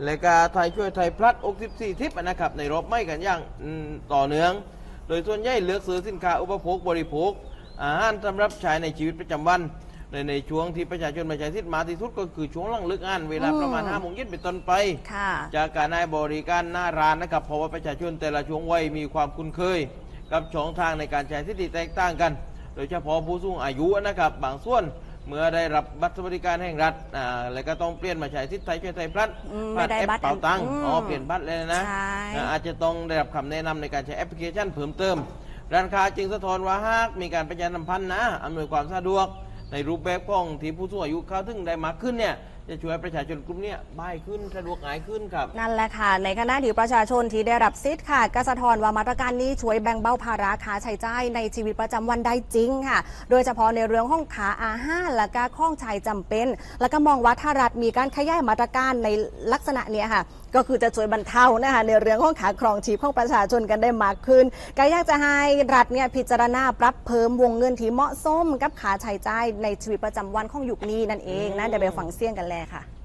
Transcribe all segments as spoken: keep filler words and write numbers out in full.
และก็ไทยช่วยไทยพลัดอกสิบสี่ทิปนะครับในรอบไม่กันอย่างต่อเนื่องโดยส่วนใหญ่เลือกซื้อสินค้าอุปโภคบริโภคอาหารสำหรับใช้ในชีวิตประจำวันในในช่วงที่ประชาชนมาใช้สิทธิ์มาที่สุดก็คือช่วงหลังเลิกงานเวลาประมาณห้าโมงเย็นเป็นต้นไปจากการให้บริการหน้าร้านนะครับเพราะว่าประชาชนแต่ละช่วงวัยมีความคุ้นเคยกับช่องทางในการใช้สิทธิแตกต่างกันโดยเฉพาะผู้สูงอายุนะครับบางส่วนเมื่อได้รับบัตรสวัสดิการแห่งรัฐอ่าแล้วก็ต้องเปลี่ยนมาใช้สิทธิไทยช่วยไทยพลัดผ่านแอปเป๋าตังค์อ๋อเปลี่ยนบัตรเลยนะอาจจะต้องได้รับคำแนะนำในการใช้แอปพลิเคชันเพิ่มเติมร้านค้าจึงสะท้อนว่าหากมีการประชาสัมพันธ์นะอำนวยความสะดวกในรูปแบบของที่ผู้สูงอายุเข้าถึงได้มากขึ้นเนี่ยจะช่วยประชาชนกลุ่มนี้บ่ายขึ้นสะดวกง่ายขึ้นครับนั่นแหละค่ะในขณะที่ประชาชนที่ได้รับสิทธิ์ค่ะก็สะท้อนว่ามาตรการนี้ช่วยแบ่งเบาภาระค่าใช้จ่ายในชีวิตประจำวันได้จริงค่ะโดยเฉพาะในเรื่องของค่าอาหารและก็ข้องใช้จำเป็นแล้วก็มองว่าถ้ารัฐมีการขยายมาตรการในลักษณะนี้ค่ะก็คือจะช่วยบรรเทานะคะในเรื่องของขาครองชีพของประชาชนกันได้มากขึ้นก็อยากจะให้รัฐเนี่ยพิจารณาปรับเพิ่มวงเงินที่เหมาะสมกับค่าใช้จ่ายในชีวิตประจำวันของยุคนี้นั่นเองนะเดี๋ยวไปฟังเสียงกันเลยค่ะ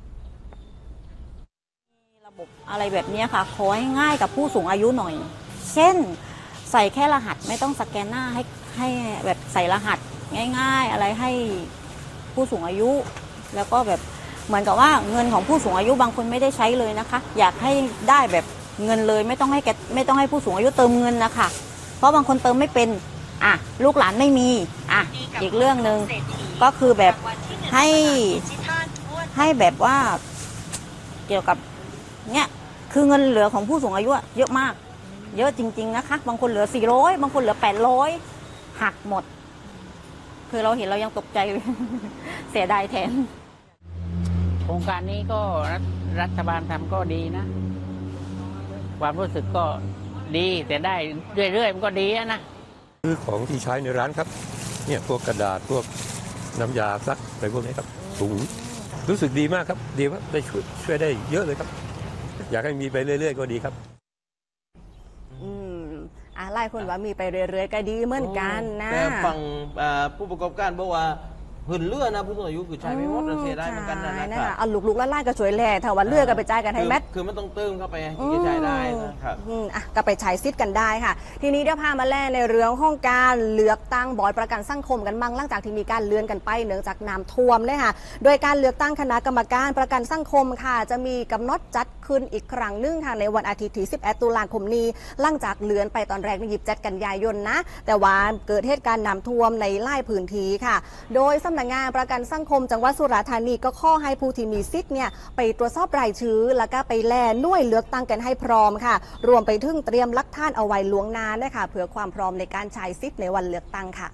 ระบบอะไรแบบนี้ค่ะขอให้ง่ายกับผู้สูงอายุหน่อยเช่นใส่แค่รหัสไม่ต้องสแกนหน้าให้ให้แบบใส่รหัสง่ายๆอะไรให้ผู้สูงอายุแล้วก็แบบเหมือนกับว่าเงินของผู้สูงอายุบางคนไม่ได้ใช้เลยนะคะอยากให้ได้แบบเงินเลยไม่ต้องให้แกไม่ต้องให้ผู้สูงอายุเติมเงินนะคะเพราะบางคนเติมไม่เป็นอ่ะลูกหลานไม่มีอ่ะอีกเรื่องหนึ่งก็คือแบบให้ให้แบบว่าเกี่ยวกับเนี่ยคือเงินเหลือของผู้สูงอายุเยอะมากเยอะจริงๆนะคะบางคนเหลือสี่ร้อยบางคนเหลือแปดร้อยหักหมดคือเราเห็นเรายังตกใจ เสียดายแทนโครงการนี้ก็รัฐรัฐบาลทำก็ดีนะความรู้สึกก็ดีแต่ได้เรื่อยๆมันก็ดีนะคือของที่ใช้ในร้านครับเนี่ยพวกกระดาษพวกน้ำยาซักอะไรพวกนี้ครับถุงรู้สึกดีมากครับดีว่าได้ช่วยช่วยได้เยอะเลยครับอยากให้มีไปเรื่อยๆก็ดีครับอืมอ่ะไล่คนว่ามีไปเรื่อยๆก็ดีเหมือนกันนะแต่ฝั่งผู้ประกอบการบอกว่าเหินเลื่อนะผู้สูงอายุคือใช้ไม่หมดเสียได้เหมือนกันนะครับเอาลุกๆไล่ๆก็ช่วยแหล่ถ้าว่าเลื่อกันไปจ่ายกันให้แมทคือมันต้องเติมเข้าไปที่จะใช้ได้นะครับอ่ะก็ไปใช้ซิทกันได้ค่ะทีนี้เดี๋ยวพามาแล่ในเรื่องห้องการเลือกตั้งบอร์ดประกันสังคมกันบ้างหลังจากที่มีการเลื่อนกันไปเนื่องจากน้ำท่วมเลยค่ะโดยการเลือกตั้งคณะกรรมการประกันสังคมค่ะจะมีกำหนดจัดขึ้นอีกครั้งหนึ่งค่ะในวันอาทิตย์ที่สิบเอ็ดตุลาคมนี้หลังจากเลื่อนไปตอนแรกในยี่สิบเจ็ดกันยายนนะแต่ว่าเกิดเหตุการณ์น้ำท่วมในหลายพื้นที่ค่ะโดยสำนักงานประกันสังคมจังหวัดสุราษฎร์ธานีก็ข้อให้ผู้ที่มีสิทธิ์เนี่ยไปตรวจสอบรายชื่อแล้วก็ไปแลหน่วยเลือกตั้งกันให้พร้อมค่ะรวมไปถึงเตรียมหลักฐานเอาไว้ล่วงหน้านะคะเพื่อความพร้อมในการใช้สิทธิ์ในวันเลือกตั้งค่ะ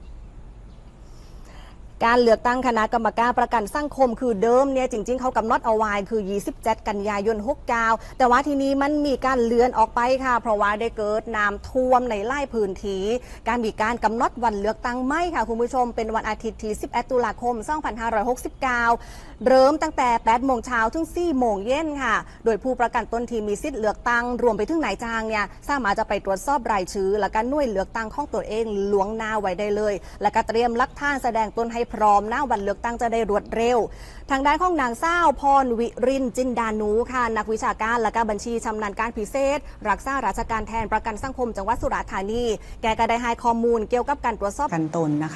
การเลือกตั้งคณะกรรมการประกันสังคมคือเดิมเนี่ยจริงๆเขากำหนดเอาไว้คือยี่สิบเจ็ดกันยายนหกสิบเก้าแต่ว่าทีนี้มันมีการเลื่อนออกไปค่ะเพราะว่าได้เกิดน้ำท่วมในหลายพื้นที่การมีการกำหนดวันเลือกตั้งไม่ค่ะคุณผู้ชมเป็นวันอาทิตย์ที่สิบเอ็ดตุลาคมสองพันห้าร้อยหกสิบเก้าเริ่มตั้งแต่แปดโมงเช้าถึงสี่โมงเย็นค่ะโดยผู้ประกันตนที่มีสิทธิ์เลือกตั้งรวมไปถึงนายจ้างเนี่ยสามารถจะไปตรวจสอบรายชื่อและก็หน่วยเลือกตั้งของตัวเองล่วงหน้าไว้ได้เลยและก็เตรียมหลักฐานแสดงตนให้พร้อมหน้าวันเลือกตั้งจะได้รวดเร็วทางด้านของนางสาวพรวิรินจินดานูค่ะนักวิชาการและก็บัญชีชำนาญการพิเศษรักษาราชการแทนประกันสังคมจังหวัดสุราษฎร์ธานีแกก็ได้ให้ข้อมูลเกี่ยวกับการตรวจสอบกันตนนะคะ